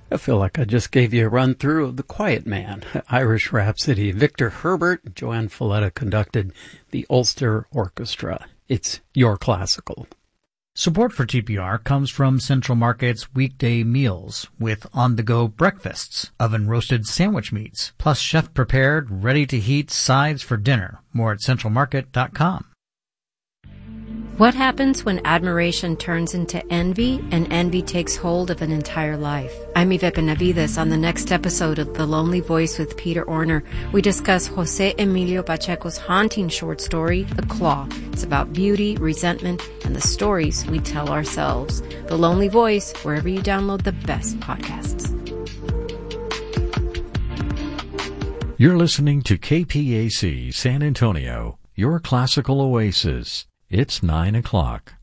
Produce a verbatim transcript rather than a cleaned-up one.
I feel like I just gave you a run-through of The Quiet Man, Irish Rhapsody. Victor Herbert, Joanne Folletta conducted the Ulster Orchestra. It's your classical. Support for T P R comes from Central Market's weekday meals with on-the-go breakfasts, oven-roasted sandwich meats, plus chef-prepared, ready-to-heat sides for dinner. More at central market dot com. What happens when admiration turns into envy and envy takes hold of an entire life? I'm Yvette Benavides. On the next episode of The Lonely Voice with Peter Orner, we discuss Jose Emilio Pacheco's haunting short story, The Claw. It's about beauty, resentment, and the stories we tell ourselves. The Lonely Voice, wherever you download the best podcasts. You're listening to K P A C San Antonio, your classical oasis. It's nine o'clock.